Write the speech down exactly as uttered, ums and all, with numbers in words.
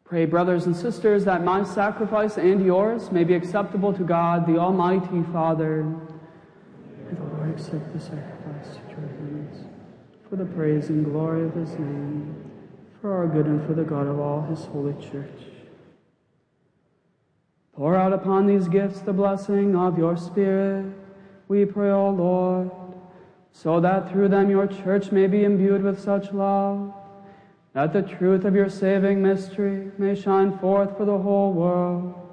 Pray, brothers and sisters, that my sacrifice and yours may be acceptable to God, the Almighty Father. May the Lord accept the sacrifice at your hands, for the praise and glory of his name, for our good and for the good of all his holy church. Pour out upon these gifts the blessing of your Spirit, we pray, O Lord, so that through them your church may be imbued with such love, that the truth of your saving mystery may shine forth for the whole world,